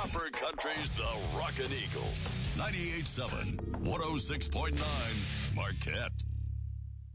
Upper Country's The Rockin' Eagle. 98.7, 106.9, Marquette.